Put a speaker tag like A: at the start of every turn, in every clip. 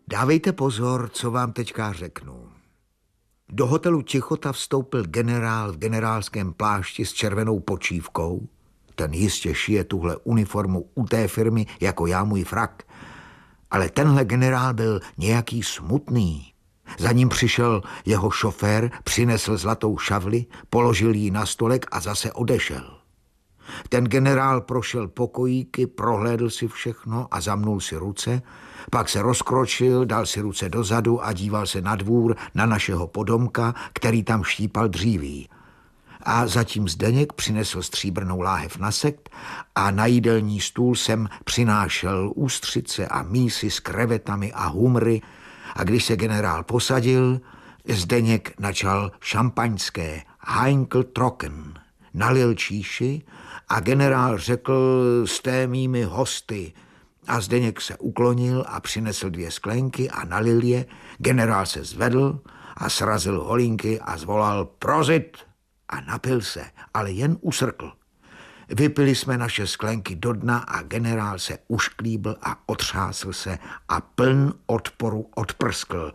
A: Dávejte pozor, co vám teďka řeknu. Do hotelu Čichota vstoupil generál v generálském plášti s červenou počívkou. Ten jistě šije tuhle uniformu u té firmy, jako já můj frak. Ale tenhle generál byl nějaký smutný. Za ním přišel jeho šofér, přinesl zlatou šavli, položil ji na stolek a zase odešel. Ten generál prošel pokojíky, prohlédl si všechno a zamnul si ruce, pak se rozkročil, dal si ruce dozadu a díval se na dvůr na našeho podomka, který tam štípal dříví. A zatím Zdeněk přinesl stříbrnou láhev na sekt a na jídelní stůl jsem přinášel ústřice a mísy s krevetami a humry a když se generál posadil, Zdeněk načal šampaňské Heinkel Trocken, nalil číši a generál řekl: jste mými hosty. A Zdeněk se uklonil a přinesl 2 sklenky a nalil je. Generál se zvedl a srazil holinky a zvolal prozit a napil se, ale jen usrkl. Vypili jsme naše sklenky do dna a generál se ušklíbl a otřásl se a pln odporu odprskl.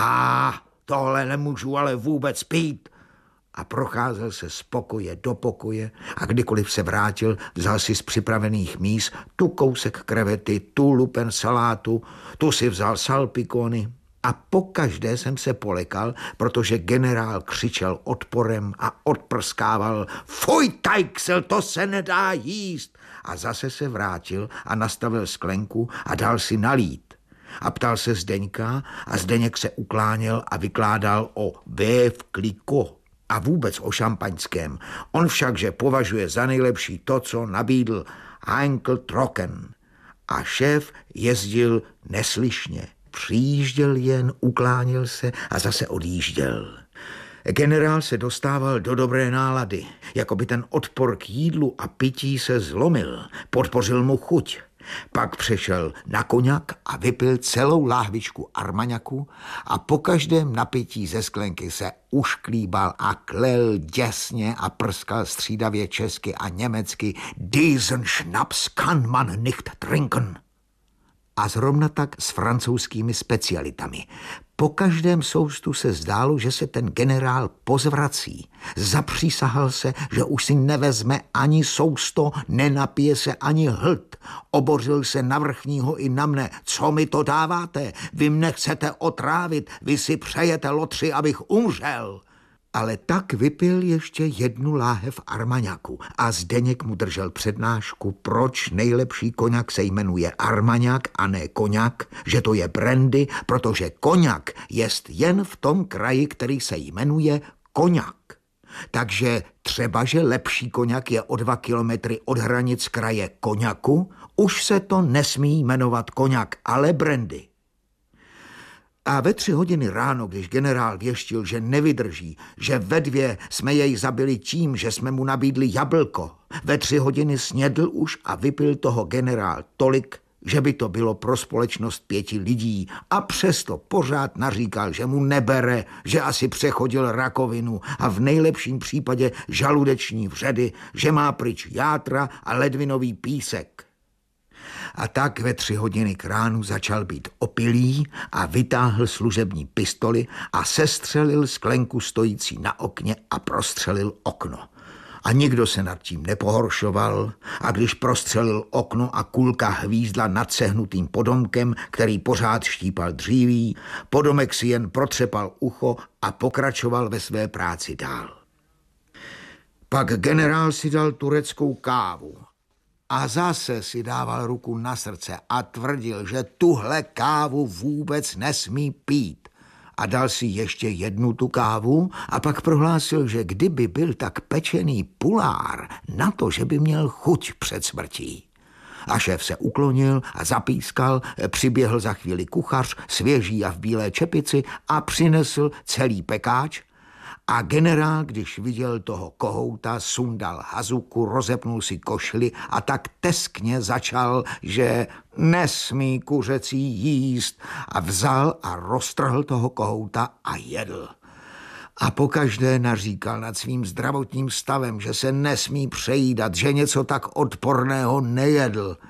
A: Tohle nemůžu ale vůbec pít. A procházel se z pokoje do pokoje a kdykoliv se vrátil, vzal si z připravených míz tu kousek krevety, tu lupen salátu, tu si vzal salpikony a pokaždé jsem se polekal, protože generál křičel odporem a odprskával: fuj, tajksel, to se nedá jíst. A zase se vrátil a nastavil sklenku a dal si nalít. A ptal se Zdeňka a Zdeněk se ukláněl a vykládal o Veuve Clicquot a vůbec o šampaňském. On všakže považuje za nejlepší to, co nabídl Heinkel Trocken. A šéf jezdil neslyšně. Přijížděl jen, ukláněl se a zase odjížděl. Generál se dostával do dobré nálady, jako by ten odpor k jídlu a pití se zlomil. Podpořil mu chuť. Pak přešel na koňak a vypil celou láhvičku armaňaku a po každém napití ze sklenky se ušklíbal a klel děsně a prskal střídavě česky a německy: diesen Schnaps kann man nicht trinken. A zrovna tak s francouzskými specialitami. Po každém soustu se zdálo, že se ten generál pozvrací. Zapřísahal se, že už si nevezme ani sousto, nenapije se ani hlt. Obořil se na vrchního i na mne: co mi to dáváte? Vy mne chcete otrávit, vy si přejete lotři, abych umřel. Ale tak vypil ještě 1 láhev armaňaku a Zdeněk mu držel přednášku, proč nejlepší koňak se jmenuje armaňak a ne koňak, že to je brandy, protože koňak jest jen v tom kraji, který se jmenuje Koňak. Takže třeba, že lepší koňak je o 2 kilometry od hranic kraje Koňaku, už se to nesmí jmenovat koňak, ale brandy. A ve 3 hodiny ráno, když generál věštil, že nevydrží, že ve 2 jsme jej zabili tím, že jsme mu nabídli jablko, ve 3 hodiny snědl už a vypil toho generál tolik, že by to bylo pro společnost 5 lidí a přesto pořád naříkal, že mu nebere, že asi přechodil rakovinu a v nejlepším případě žaludeční vředy, že má pryč játra a ledvinový písek. A tak ve 3 hodiny k ránu začal být opilý a vytáhl služební pistoli a sestřelil sklenku stojící na okně a prostřelil okno. A nikdo se nad tím nepohoršoval a když prostřelil okno a kulka hvízdla nad sehnutým podomkem, který pořád štípal dříví, podomek si jen protřepal ucho a pokračoval ve své práci dál. Pak generál si dal tureckou kávu. A zase si dával ruku na srdce a tvrdil, že tuhle kávu vůbec nesmí pít. A dal si ještě 1 tu kávu a pak prohlásil, že kdyby byl tak pečený pulár na to, že by měl chuť před smrtí. A šéf se uklonil a zapískal, přiběhl za chvíli kuchař, svěží a v bílé čepici a přinesl celý pekáč. A generál, když viděl toho kohouta, sundal hazuku, rozepnul si košli a tak teskně začal, že nesmí kuřecí jíst, a vzal a roztrhl toho kohouta a jedl. A pokaždé naříkal nad svým zdravotním stavem, že se nesmí přejídat, že něco tak odporného nejedl.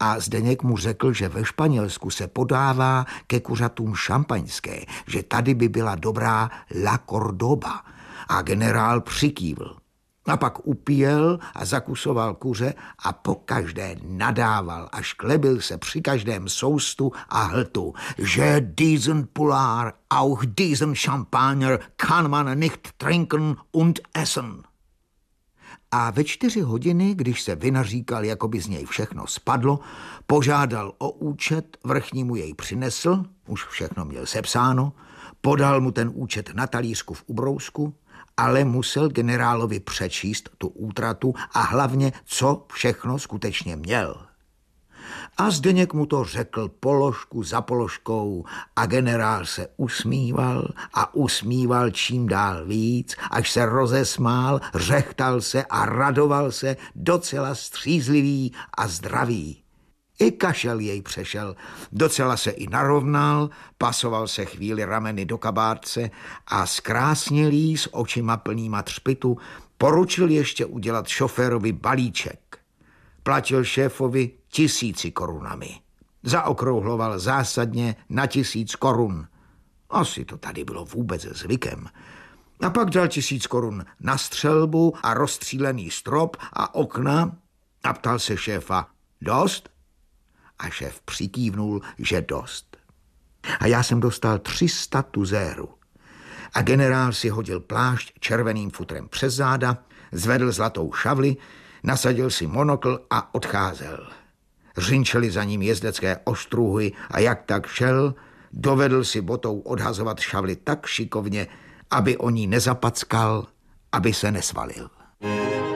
A: A Zdeněk mu řekl, že ve Španělsku se podává ke kuřatům šampaňské, že tady by byla dobrá La Cordoba. A generál přikývl. A pak upíjel a zakusoval kuře a pokaždé nadával a šklebil se při každém soustu a hltu, že diesen Polar, auch diesen Champagner kann man nicht trinken und essen. A ve 4 hodiny, když se vynaříkal, jako by z něj všechno spadlo, požádal o účet, vrchní mu jej přinesl, už všechno měl sepsáno, podal mu ten účet na talířku v ubrousku, ale musel generálovi přečíst tu útratu a hlavně, co všechno skutečně měl. A Zdeněk mu to řekl položku za položkou a generál se usmíval čím dál víc, až se rozesmál, řechtal se a radoval se, docela střízlivý a zdravý. I kašel jej přešel, docela se i narovnal, pasoval se chvíli rameny do kabátce a zkrásnělý s očima plnýma třpitu poručil ještě udělat šoférovi balíček. Platil šéfovi 1000 korunami. Zaokrouhloval zásadně na 1000 korun. Asi to tady bylo vůbec zvykem. A pak dal 1000 korun na střelbu a rozstřílený strop a okna a ptal se šéfa, dost? A šéf přikývnul, že dost. A já jsem dostal 300 tuzérů. A generál si hodil plášť červeným futrem přes záda, zvedl zlatou šavli, nasadil si monokl a odcházel. Řinčeli za ním jezdecké ostruhy a jak tak šel, dovedl si botou odhazovat šavli tak šikovně, aby o ní nezapackal, aby se nesvalil.